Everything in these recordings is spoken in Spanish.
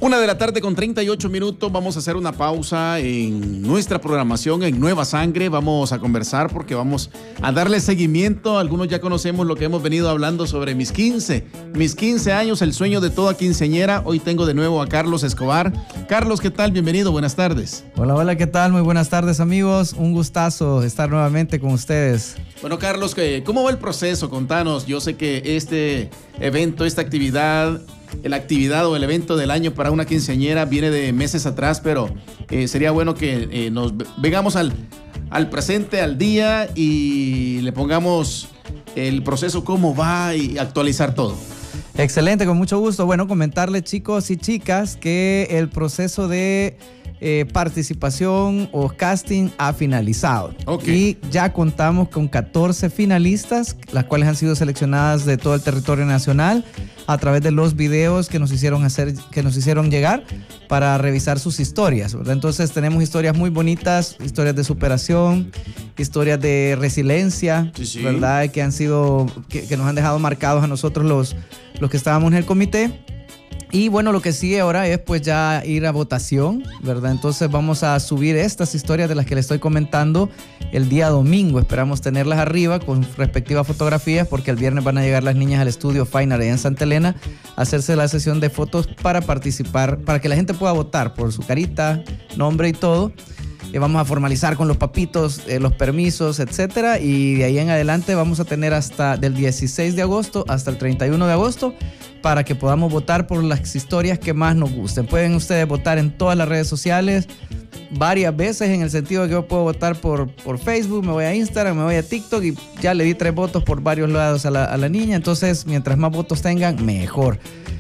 1:38 p.m. Vamos a hacer una pausa en nuestra programación en Nueva Sangre. Vamos a conversar porque vamos a darle seguimiento. Algunos ya conocemos lo que hemos venido hablando sobre mis 15 años, el sueño de toda quinceañera. Hoy tengo de nuevo a Carlos Escobar. Carlos, ¿qué tal? Bienvenido, buenas tardes. Hola, hola, ¿qué tal? Muy buenas tardes, amigos. Un gustazo estar nuevamente con ustedes. Bueno, Carlos, ¿cómo va el proceso? Contanos. Yo sé que este evento, esta actividad, la actividad o el evento del año para una quinceañera viene de meses atrás, pero sería bueno que nos vengamos al presente, al día, y le pongamos el proceso, cómo va, y actualizar todo. Excelente, con mucho gusto. Bueno, comentarles, chicos y chicas, que el proceso de participación o casting ha finalizado. Y ya contamos con 14 finalistas, las cuales han sido seleccionadas de todo el territorio nacional a través de los videos que nos hicieron llegar para revisar sus historias, ¿verdad? Entonces tenemos historias muy bonitas, historias de superación, historias de resiliencia, ¿verdad? Que nos han dejado marcados a nosotros los que estábamos en el comité. Y bueno, lo que sigue ahora es pues ya ir a votación, ¿verdad? Entonces vamos a subir estas historias de las que les estoy comentando el día domingo. Esperamos tenerlas arriba con respectivas fotografías, porque el viernes van a llegar las niñas al estudio Fine Art en Santa Elena a hacerse la sesión de fotos para participar, para que la gente pueda votar por su carita, nombre y todo. Vamos a formalizar con los papitos los permisos, etcétera, y de ahí en adelante vamos a tener hasta del 16 de agosto hasta el 31 de agosto para que podamos votar por las historias que más nos gusten. Pueden ustedes votar en todas las redes sociales varias veces, en el sentido de que yo puedo votar por Facebook, me voy a Instagram, me voy a TikTok, y ya le di 3 votos por varios lados a la niña. Entonces, mientras más votos tengan, mejor.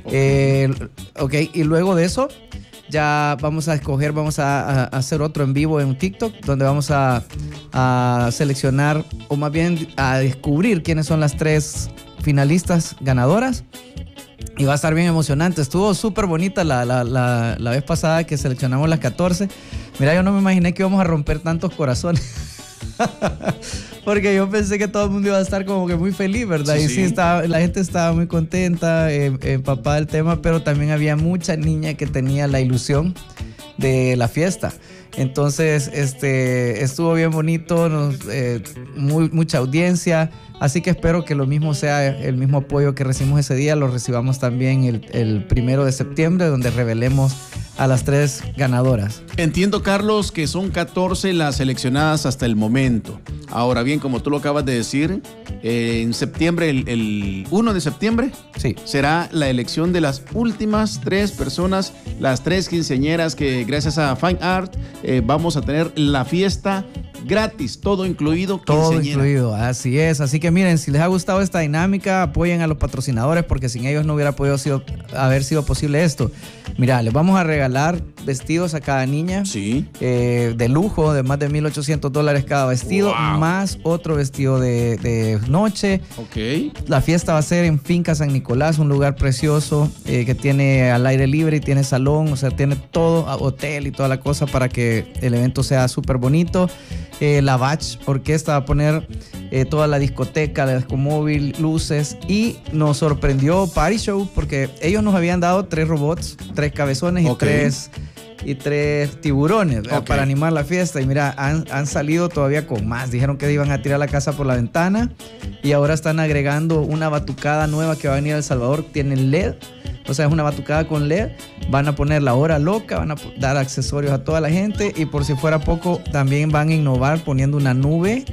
Y luego de eso ya vamos a hacer otro en vivo en TikTok, donde vamos a seleccionar, o más bien a descubrir quiénes son las 3 finalistas ganadoras. Y va a estar bien emocionante. Estuvo súper bonita la vez pasada que seleccionamos las 14. Mira, yo no me imaginé que íbamos a romper tantos corazones. Porque yo pensé que todo el mundo iba a estar como que muy feliz, ¿verdad? Sí. La gente estaba muy contenta, empapada del tema, pero también había mucha niña que tenía la ilusión de la fiesta. Entonces, estuvo bien bonito, mucha audiencia. Así que espero que lo mismo sea, el mismo apoyo que recibimos ese día, lo recibamos también el 1 de septiembre, donde revelemos a las 3 ganadoras. Entiendo, Carlos, que son 14 las seleccionadas hasta el momento. Ahora bien, como tú lo acabas de decir, en septiembre, el 1 de septiembre, sí, será la elección de las últimas 3 personas, las 3 quinceañeras que gracias a Fine Art vamos a tener la fiesta gratis, todo incluido. Todo incluido, así es. Así que miren, si les ha gustado esta dinámica, apoyen a los patrocinadores, porque sin ellos no hubiera podido haber sido posible esto. Mira, les vamos a regalar vestidos a cada niña, sí, de lujo, de más de $1,800 cada vestido, wow, más otro vestido de noche. La fiesta va a ser en Finca San Nicolás, un lugar precioso que tiene al aire libre y tiene salón, o sea, tiene todo, hotel y toda la cosa para que el evento sea súper bonito. La Bach Orquesta va a poner toda la discoteca, la discomóvil, luces, y nos sorprendió Party Show porque ellos nos habían dado 3 robots, 3 cabezones y 3 tiburones para animar la fiesta. Y mira, han salido todavía con más. Dijeron que iban a tirar la casa por la ventana, y ahora están agregando una batucada nueva que va a venir a El Salvador. Tiene LED, o sea, es una batucada con LED. Van a poner la hora loca, van a dar accesorios a toda la gente, y por si fuera poco, también van a innovar poniendo una nube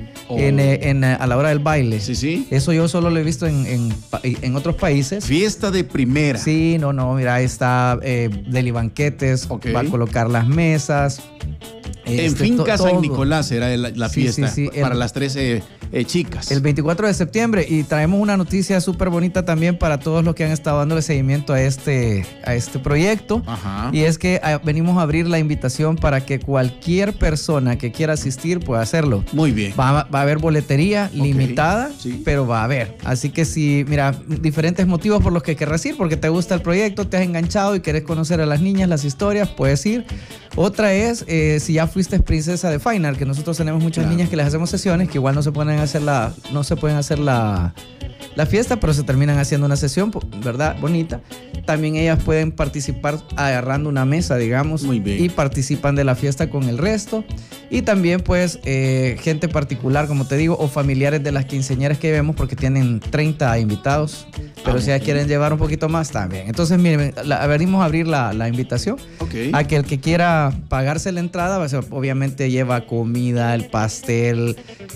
a la hora del baile. Sí, sí. Eso yo solo lo he visto en otros países. Fiesta de primera. Sí, no, mira, ahí está Deli Banquetes, va a colocar las mesas. En Finca San Nicolás será la fiesta, sí, para las 13 chicas. El 24 de septiembre. Y traemos una noticia súper bonita también para todos los que han estado dándole seguimiento a este proyecto. Ajá. Y es que venimos a abrir la invitación para que cualquier persona que quiera asistir pueda hacerlo. Muy bien. Va a haber boletería limitada, sí, pero va a haber. Así que si, mira, diferentes motivos por los que querrás ir, porque te gusta el proyecto, te has enganchado y querés conocer a las niñas, las historias, puedes ir. Otra es, si ya fuiste princesa de Fine Art, que nosotros tenemos muchas niñas que les hacemos sesiones, que igual no se pueden hacer la la fiesta, pero se terminan haciendo una sesión, ¿verdad? Bonita. También ellas pueden participar agarrando una mesa, digamos, y participan de la fiesta con el resto. Y también, pues, gente particular, como te digo, o familiares de las quinceañeras que vemos, porque tienen 30 invitados. Pero si ellas quieren llevar un poquito más, también. Entonces, miren, venimos a abrir la invitación. A que el que quiera pagarse la entrada, obviamente lleva comida, el pastel,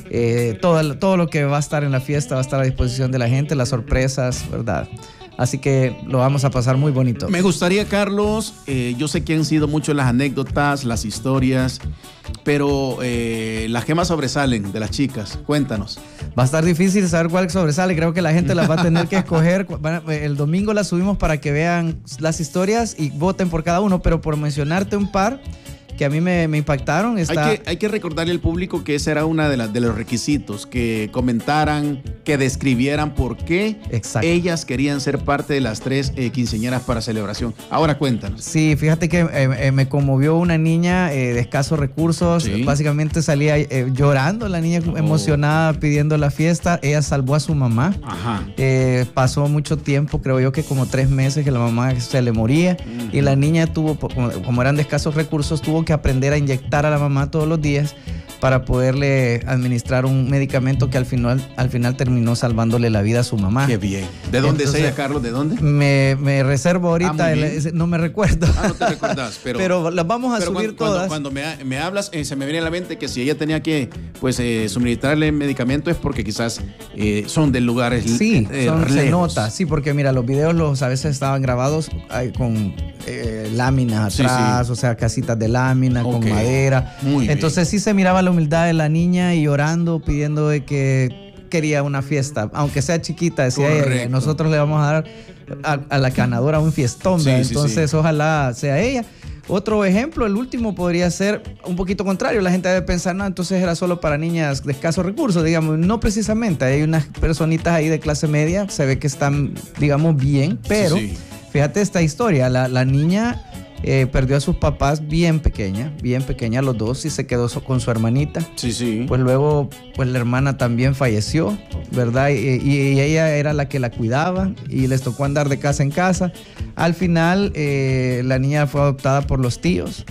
todo lo que va a estar en la fiesta va a estar a disposición de la gente, las sorpresas, ¿verdad? Así que lo vamos a pasar muy bonito. Me gustaría, Carlos, yo sé que han sido muchas las anécdotas, las historias, pero las que más sobresalen de las chicas, cuéntanos. Va a estar difícil saber cuál sobresale, creo que la gente las va a tener que escoger. El domingo las subimos para que vean las historias y voten por cada uno, pero por mencionarte un par que a mí me impactaron. Hay que recordarle al público que ese era uno de los requisitos, que comentaran, que describieran por qué ellas querían ser parte de las 3 quinceañeras para celebración. Ahora cuéntanos. Sí, fíjate que me conmovió una niña de escasos recursos. ¿Sí? Básicamente salía llorando, la niña emocionada pidiendo la fiesta. Ella salvó a su mamá. Pasó mucho tiempo, creo yo que como 3 meses que la mamá se le moría. Y la niña tuvo, como eran de escasos recursos, tuvo que aprender a inyectar a la mamá todos los días para poderle administrar un medicamento que al final terminó salvándole la vida a su mamá. Qué bien. ¿De dónde es ella, Carlos? ¿De dónde? Me reservo ahorita, no me recuerdo. No te recuerdas, pero las vamos a subir todas. Cuando me hablas, se me viene a la mente que si ella tenía que suministrarle medicamento es porque quizás son de lugares sí, se nota, sí, porque mira, los videos a veces estaban grabados con láminas atrás, o sea, casitas de lámina con madera. Entonces sí se miraba la humildad de la niña y llorando, pidiendo de que quería una fiesta, aunque sea chiquita, decía ella, nosotros le vamos a dar a la ganadora un fiestón, entonces ojalá sea ella. Otro ejemplo, el último podría ser un poquito contrario. La gente debe pensar, no, entonces era solo para niñas de escasos recursos, digamos. No precisamente, hay unas personitas ahí de clase media, se ve que están, digamos, bien, pero fíjate esta historia, la niña perdió a sus papás bien pequeña los dos, y se quedó con su hermanita. Pues luego, pues la hermana también falleció, ¿verdad? Y ella era la que la cuidaba y les tocó andar de casa en casa. Al final, la niña fue adoptada por los tíos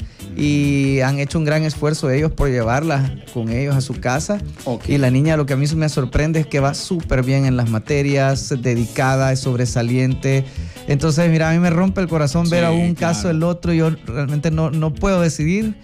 y han hecho un gran esfuerzo ellos por llevarla con ellos a su casa. Y la niña, lo que a mí me sorprende es que va súper bien en las materias, dedicada, es sobresaliente. Entonces, mira, a mí me rompe el corazón ver a un caso el otro. Yo realmente no puedo decidir.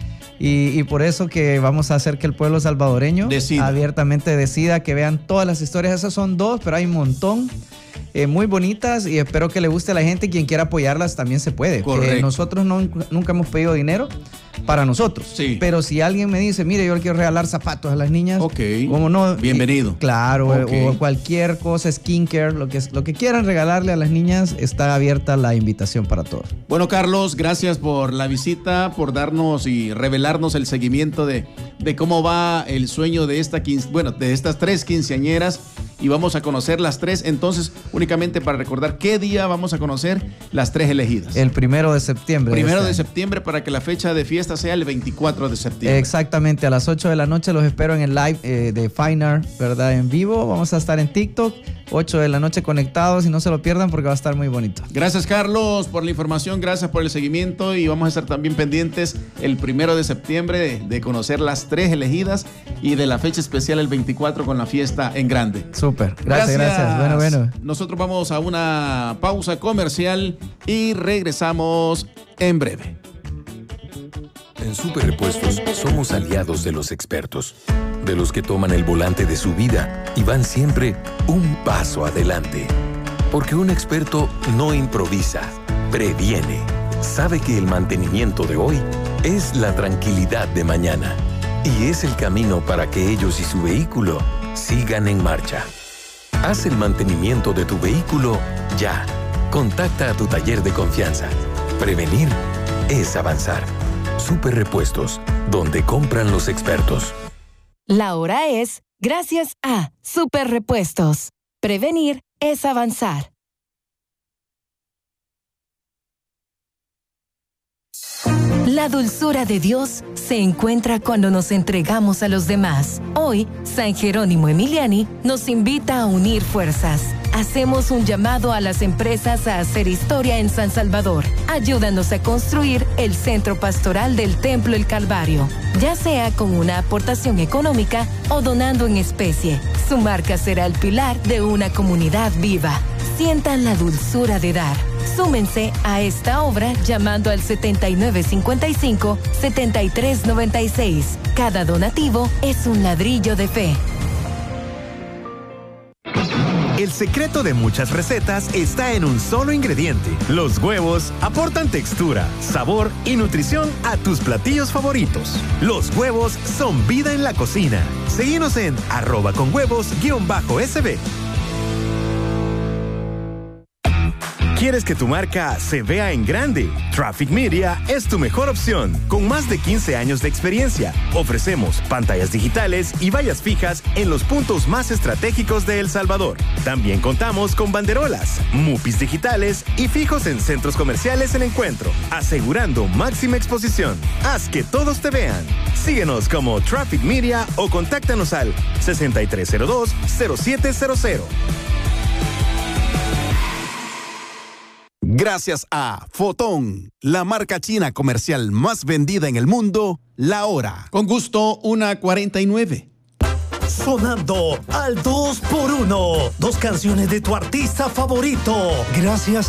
Y por eso que vamos a hacer que el pueblo salvadoreño abiertamente decida, que vean todas las historias. Esas son 2, pero hay un montón. Muy bonitas, y espero que le guste a la gente. Quien quiera apoyarlas también se puede. Nosotros nunca hemos pedido dinero para nosotros, pero si alguien me dice, mire, yo le quiero regalar zapatos a las niñas, ¿cómo no? Bienvenido. Claro, o cualquier cosa, skincare, lo que quieran regalarle a las niñas, está abierta la invitación para todos. Bueno, Carlos, gracias por la visita, por darnos y revelarnos el seguimiento de cómo va el sueño de de estas 3 quinceañeras, y vamos a conocer las 3. Entonces, únicamente para recordar, ¿qué día vamos a conocer las 3 elegidas? El 1 de septiembre. 1 de septiembre, para que la fecha de fiesta sea el 24 de septiembre. Exactamente, a las 8 de la noche los espero en el live de Fine Art, ¿verdad? En vivo. Vamos a estar en TikTok, 8 de la noche conectados, y no se lo pierdan porque va a estar muy bonito. Gracias, Carlos, por la información, gracias por el seguimiento, y vamos a estar también pendientes el 1 de septiembre de conocer las 3 elegidas, y de la fecha especial el 24 con la fiesta en grande. Súper, gracias. Bueno. Nosotros vamos a una pausa comercial y regresamos en breve. En Super Repuestos somos aliados de los expertos, de los que toman el volante de su vida y van siempre un paso adelante. Porque un experto no improvisa, previene. Sabe que el mantenimiento de hoy es la tranquilidad de mañana, y es el camino para que ellos y su vehículo sigan en marcha. Haz el mantenimiento de tu vehículo ya. Contacta a tu taller de confianza. Prevenir es avanzar. Super Repuestos, donde compran los expertos. La hora es gracias a Super Repuestos. Prevenir es avanzar. La dulzura de Dios se encuentra cuando nos entregamos a los demás. Hoy, San Jerónimo Emiliani nos invita a unir fuerzas, hacemos un llamado a las empresas a hacer historia en San Salvador. Ayúdanos a construir el Centro Pastoral del Templo El Calvario, ya sea con una aportación económica o donando en especie. Su marca será el pilar de una comunidad viva. Sientan la dulzura de dar. Súmense a esta obra llamando al 7955-7396. Cada donativo es un ladrillo de fe. El secreto de muchas recetas está en un solo ingrediente. Los huevos aportan textura, sabor y nutrición a tus platillos favoritos. Los huevos son vida en la cocina. Seguinos en @conhuevos_SB. ¿Quieres que tu marca se vea en grande? Traffic Media es tu mejor opción. Con más de 15 años de experiencia, ofrecemos pantallas digitales y vallas fijas en los puntos más estratégicos de El Salvador. También contamos con banderolas, mupis digitales y fijos en centros comerciales El Encuentro, asegurando máxima exposición. Haz que todos te vean. Síguenos como Traffic Media o contáctanos al 6302-0700. Gracias a Fotón, la marca china comercial más vendida en el mundo, la hora. Con gusto, 1:49. Sonando al 2x1. 2 canciones de tu artista favorito. Gracias